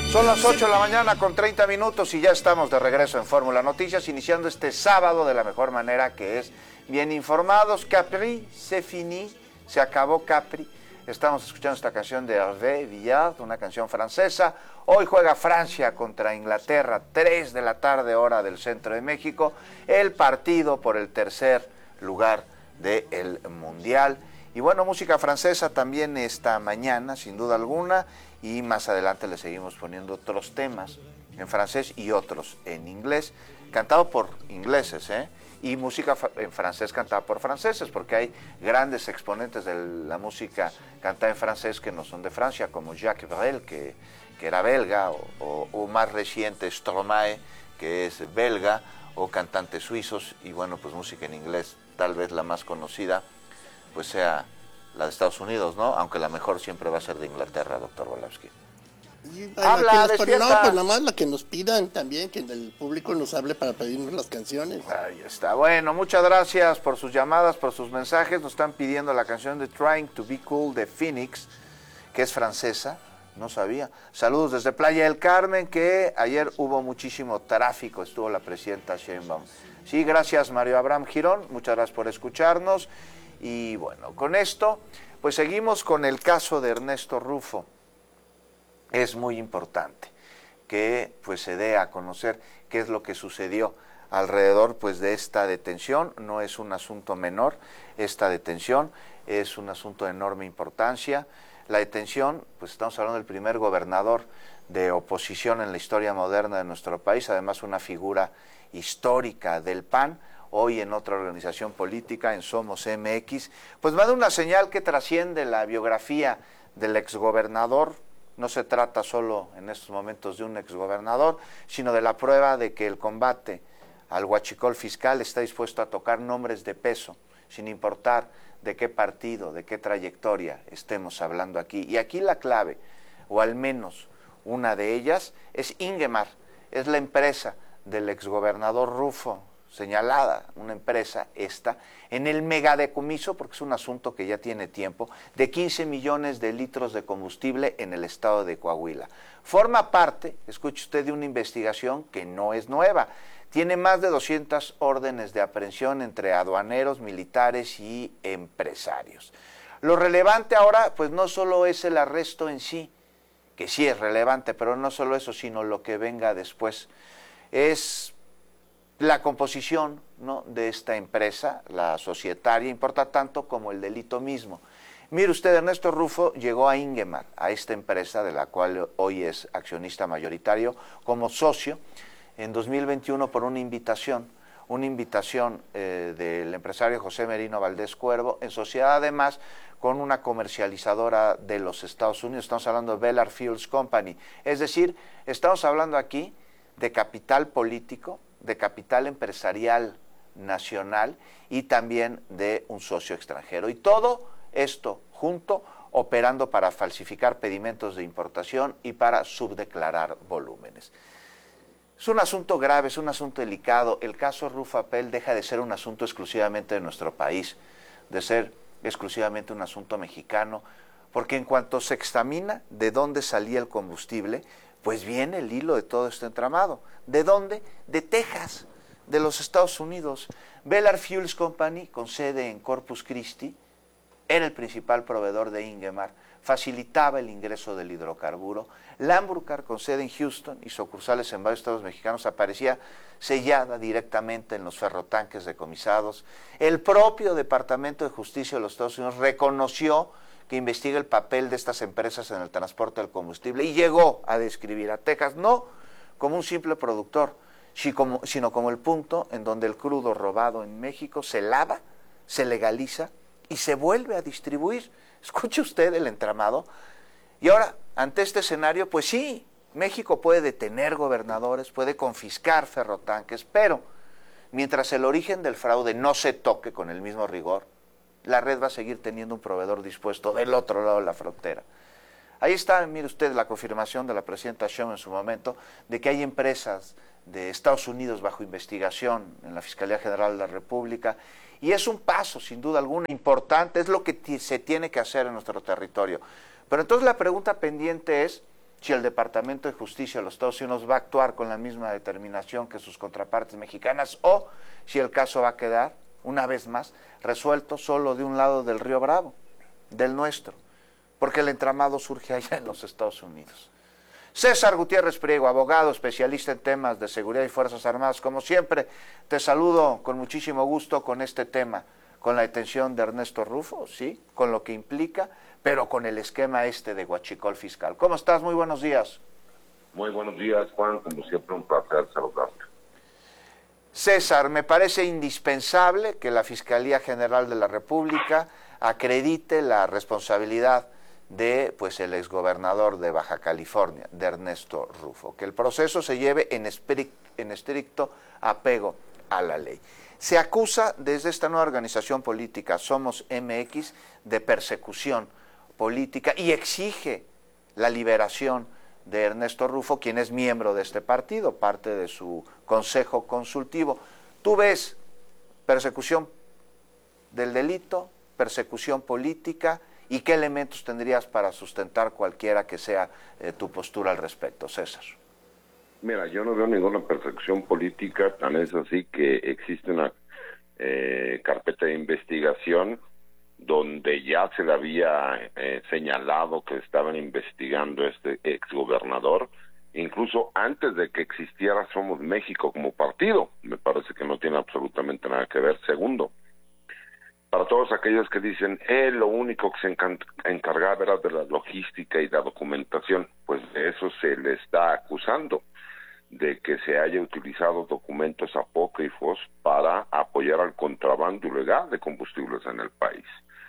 Son las 8 de la mañana con 30 minutos y ya estamos de regreso en Fórmula Noticias, iniciando este sábado de la mejor manera, que es bien informados. Capri, c'est fini, se acabó Capri. Estamos escuchando esta canción de Hervé Villard, una canción francesa. Hoy juega Francia contra Inglaterra, 3 de la tarde, hora del centro de México, el partido por el tercer lugar del Mundial. Y bueno, música francesa también esta mañana, sin duda alguna, y más adelante le seguimos poniendo otros temas en francés y otros en inglés, cantado por ingleses, y música en francés cantada por franceses, porque hay grandes exponentes de la música cantada en francés que no son de Francia, como Jacques Brel, que era belga, o más reciente Stromae, que es belga, o cantantes suizos, y bueno, pues música en inglés, tal vez la más conocida, pues sea la de Estados Unidos, ¿no? Aunque la mejor siempre va a ser de Inglaterra, doctor Volowski. Habla, despierta. No, pues nada más la que nos pidan también, que el público nos hable para pedirnos las canciones. Ahí está. Bueno, muchas gracias por sus llamadas, por sus mensajes. Nos están pidiendo la canción de Trying to Be Cool de Phoenix, que es francesa, no sabía. Saludos desde Playa del Carmen, que ayer hubo muchísimo tráfico, estuvo la presidenta Sheinbaum. Sí, gracias Mario Abraham Girón, muchas gracias por escucharnos. Y bueno, con esto, pues seguimos con el caso de Ernesto Rufo. Es muy importante que pues se dé a conocer qué es lo que sucedió alrededor pues de esta detención. No es un asunto menor esta detención, es un asunto de enorme importancia. La detención, pues estamos hablando del primer gobernador de oposición en la historia moderna de nuestro país, además una figura histórica del PAN, hoy en otra organización política, en Somos MX, pues manda una señal que trasciende la biografía del exgobernador. No se trata solo en estos momentos de un exgobernador, sino de la prueba de que el combate al huachicol fiscal está dispuesto a tocar nombres de peso, sin importar de qué partido, de qué trayectoria estemos hablando aquí. Y aquí la clave, o al menos una de ellas, es Ingemar, es la empresa del exgobernador Rufo, señalada, una empresa esta, en el megadecomiso, porque es un asunto que ya tiene tiempo, de 15 millones de litros de combustible en el estado de Coahuila. Forma parte, escuche usted, de una investigación que no es nueva. Tiene más de 200 órdenes de aprehensión entre aduaneros, militares y empresarios. Lo relevante ahora, pues no solo es el arresto en sí, que sí es relevante, pero no solo eso, sino lo que venga después. Es la composición, ¿no?, de esta empresa, la societaria, importa tanto como el delito mismo. Mire usted, Ernesto Rufo llegó a Ingemar, a esta empresa de la cual hoy es accionista mayoritario, como socio en 2021 por una invitación del empresario José Merino Valdés Cuervo, en sociedad además con una comercializadora de los Estados Unidos. Estamos hablando de Bellard Fuels Company. Es decir, estamos hablando aquí de capital político, de capital empresarial nacional y también de un socio extranjero. Y todo esto junto operando para falsificar pedimentos de importación y para subdeclarar volúmenes. Es un asunto grave, es un asunto delicado. El caso Rufapel deja de ser un asunto exclusivamente de nuestro país, de ser exclusivamente un asunto mexicano, porque en cuanto se examina de dónde salía el combustible, pues viene el hilo de todo este entramado. ¿De dónde? De Texas, de los Estados Unidos. Bellard Fuels Company, con sede en Corpus Christi, era el principal proveedor de Ingemar, facilitaba el ingreso del hidrocarburo. Lambruscar, con sede en Houston y sucursales en varios estados mexicanos, aparecía sellada directamente en los ferrotanques decomisados. El propio Departamento de Justicia de los Estados Unidos reconoció que investiga el papel de estas empresas en el transporte del combustible y llegó a describir a Texas no como un simple productor, sino como el punto en donde el crudo robado en México se lava, se legaliza y se vuelve a distribuir. Escuche usted el entramado. Y ahora, ante este escenario, pues sí, México puede detener gobernadores, puede confiscar ferrotanques, pero mientras el origen del fraude no se toque con el mismo rigor, la red va a seguir teniendo un proveedor dispuesto del otro lado de la frontera. Ahí está, mire usted, la confirmación de la presidenta Sheinbaum en su momento de que hay empresas de Estados Unidos bajo investigación en la Fiscalía General de la República, y es un paso, sin duda alguna, importante, es lo que se tiene que hacer en nuestro territorio. Pero entonces la pregunta pendiente es si el Departamento de Justicia de los Estados Unidos va a actuar con la misma determinación que sus contrapartes mexicanas o si el caso va a quedar, una vez más, resuelto solo de un lado del río Bravo, del nuestro, porque el entramado surge allá en los Estados Unidos. César Gutiérrez Priego, abogado, especialista en temas de seguridad y Fuerzas Armadas. Como siempre, te saludo con muchísimo gusto con este tema, con la detención de Ernesto Rufo, sí, con lo que implica, pero con el esquema de huachicol fiscal. ¿Cómo estás? Muy buenos días. Muy buenos días, Juan. Como siempre, un placer saludarte. César, me parece indispensable que la Fiscalía General de la República acredite la responsabilidad de el exgobernador de Baja California, de Ernesto Rufo, que el proceso se lleve en estricto apego a la ley. Se acusa desde esta nueva organización política, Somos MX, de persecución política y exige la liberación de Ernesto Rufo, quien es miembro de este partido, parte de su consejo consultivo. ¿Tú ves persecución del delito, persecución política? ¿Y qué elementos tendrías para sustentar cualquiera que sea tu postura al respecto, César? Mira, yo no veo ninguna persecución política, tan es así que existe una carpeta de investigación donde ya se le había señalado que estaban investigando a este exgobernador, incluso antes de que existiera Somos México como partido. Me parece que no tiene absolutamente nada que ver. Segundo, para todos aquellos que dicen, lo único que se encargaba era de la logística y la documentación, pues de eso se le está acusando, de que se haya utilizado documentos apócrifos para apoyar al contrabando ilegal de combustibles en el país.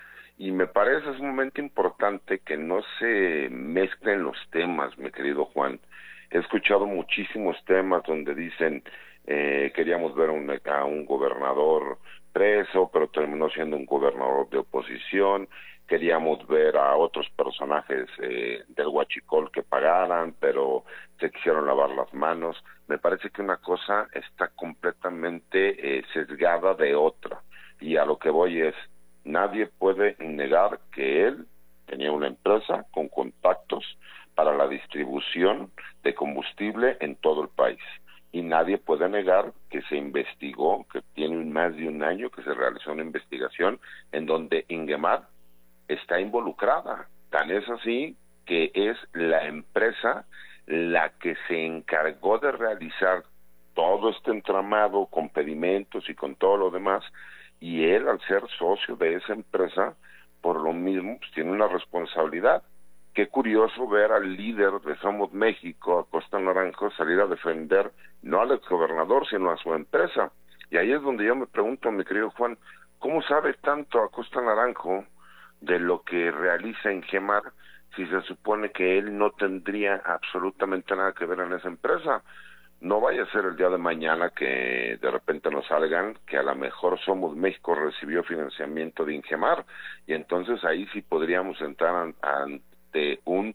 Y me parece sumamente importante que no se mezclen los temas, mi querido Juan. He escuchado muchísimos temas donde dicen, queríamos ver a un gobernador preso, pero terminó siendo un gobernador de oposición. Queríamos ver a otros personajes del huachicol que pagaran, pero se quisieron lavar las manos. Me parece que una cosa está completamente sesgada de otra. Y a lo que voy es, nadie puede negar que él tenía una empresa con contactos para la distribución de combustible en todo el país. Y nadie puede negar que se investigó, que tiene más de un año que se realizó una investigación en donde Ingemar está involucrada. Tan es así que es la empresa la que se encargó de realizar todo este entramado con pedimentos y con todo lo demás, y él, al ser socio de esa empresa, por lo mismo, pues tiene una responsabilidad. Qué curioso ver al líder de Somos México, Acosta Naranjo, salir a defender no al exgobernador, sino a su empresa. Y ahí es donde yo me pregunto, mi querido Juan, ¿cómo sabe tanto Acosta Naranjo de lo que realiza Ingemar si se supone que él no tendría absolutamente nada que ver en esa empresa? No vaya a ser el día de mañana que de repente nos salgan que a lo mejor Somos México recibió financiamiento de Ingemar, y entonces ahí sí podríamos entrar ante un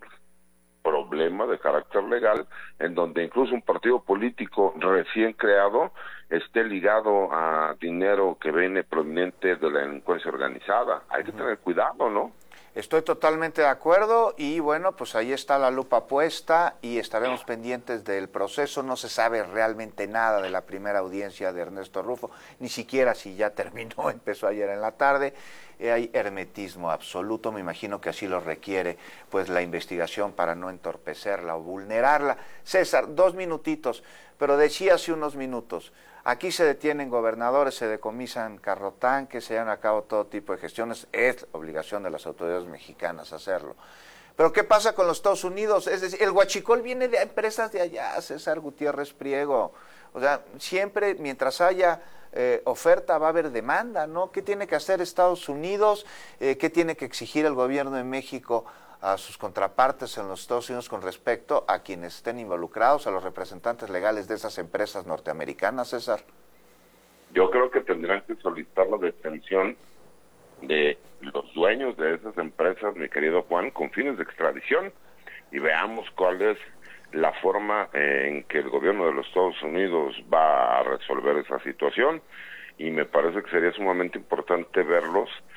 problema de carácter legal, en donde incluso un partido político recién creado esté ligado a dinero que viene proveniente de la delincuencia organizada. Hay que tener cuidado, ¿no? Estoy totalmente de acuerdo y bueno, pues ahí está la lupa puesta y estaremos pendientes del proceso. No se sabe realmente nada de la primera audiencia de Ernesto Rufo, ni siquiera si ya terminó, empezó ayer en la tarde. Hay hermetismo absoluto, me imagino que así lo requiere pues la investigación para no entorpecerla o vulnerarla. César, 2 minutitos, pero decía hace unos minutos, aquí se detienen gobernadores, se decomisan carrotanques, se llevan a cabo todo tipo de gestiones, es obligación de las autoridades mexicanas hacerlo. Pero ¿qué pasa con los Estados Unidos? Es decir, el huachicol viene de empresas de allá, César Gutiérrez Priego. O sea, siempre mientras haya oferta va a haber demanda, ¿no? ¿Qué tiene que hacer Estados Unidos? ¿Qué tiene que exigir el gobierno de México a sus contrapartes en los Estados Unidos con respecto a quienes estén involucrados, a los representantes legales de esas empresas norteamericanas, César? Yo creo que tendrán que solicitar la detención de los dueños de esas empresas, mi querido Juan, con fines de extradición, y veamos cuál es la forma en que el gobierno de los Estados Unidos va a resolver esa situación. Y me parece que sería sumamente importante verlos